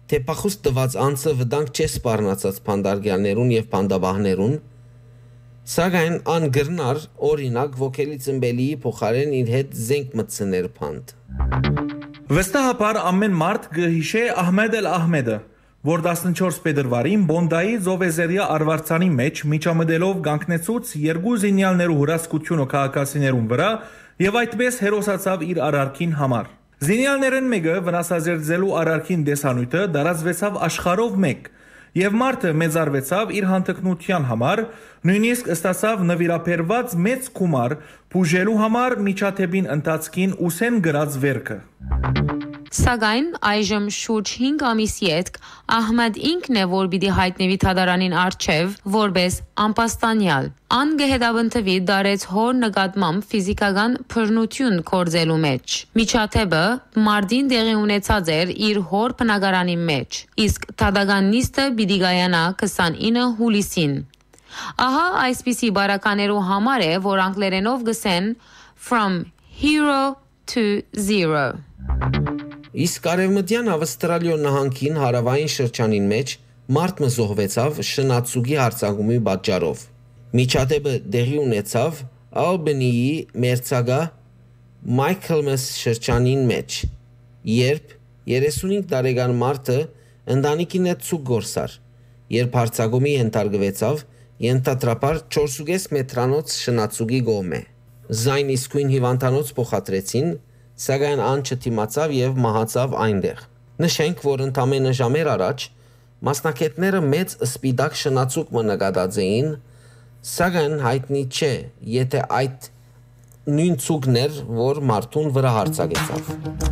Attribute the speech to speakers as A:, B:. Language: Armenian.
A: թե փախուստ տված անձը վտանգ չէ սպառնացած փանդարգյալներուն եւ փանդաբահներուն, սակայն ան գրնար օրինակ ոգելի ծնբելիի փոխարեն իր հետ զենք մտցներ փանդ։
B: Վստահաբար ամեն մարդ գհիշե Ահմեդ Ահմեդը, որ 14 փետրվարին Բոնդայի Զովեզերիա արվարձանի մեջ միջամտելով գանքնեցուց երկու զինյալներու հրասկությունը քաղաքացիներուն վրա եւ այդպես հերոսացավ իր արարքին համար։ Զինյալներեն մեկը վնասազերծելու արարքին դեսանյութը դարածվեցավ աշխարհով մեկ եւ մարդը մեծարվեցավ իր հանդգնության համար, նույնիսկ ստացավ նվիրաբերված մեծ գումար բուժելու համար միջադեպին ընթացքին ուսեն գրած վերքը։
C: Սակայն այժմ շուրջ 5 ամիսի հետք Ահմեդ ինքն է, որ պիտի հայտնվի թադարանին առջև որպես անպաստանյալ։ Ան գեհետաբնթվի դարեց հոր նկատմամբ ֆիզիկական բռնություն կործելու մեջ։ Միջադեպը մարտին տեղի ունեցած էր իր հոր բնակարանի մեջ, իսկ թադական նիստը պիտի կայանա 29 հուլիսին։ Ահա այսպիսի բարականերու համար է, որ անգլերենով գսեն From Hero to Zero։
A: Իսկ արևմտյան Ավստրալիո նահանգին հարավային շրջանին մեջ մարդ մզոհվեցավ շնացուգի հարձակումի պատճառով։ Միջադեպը տեղի ունեցավ Ալբանիի մերձակա Մայքլմս շրջանին մեջ, երբ 35 տարեկան մարդը ընտանիքին հետ ցուկ գործար, երբ հարձակումի ենթարկվեցավ ենթադրաբար 4.5 մետրանոց շնացուգի գոմե։ Զայն իսկույն հիվանդանոց փոխադրեցին, սակայն ան չթիմացավ եւ մահացավ այնտեղ։ Նշենք, որ ընդամենը ժամեր առաջ մասնակիցները մեծ սպիտակ շնացուկ մնկատած էին, սակայն հայտնի չէ, եթե այդ նույն ցուկն էր, որ մարդուն վրա հարձակեցավ։